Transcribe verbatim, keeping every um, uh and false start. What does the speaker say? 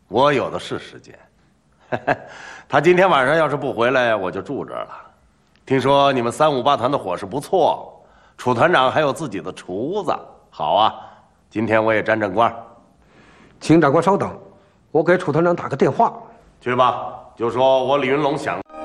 我有的是时间。他今天晚上要是不回来，我就住这儿了。听说你们三五八团的伙食不错，楚团长还有自己的厨子。好啊，今天我也沾沾光。 请长官稍等，我给楚团长打个电话。 去吧，就说我李云龙想。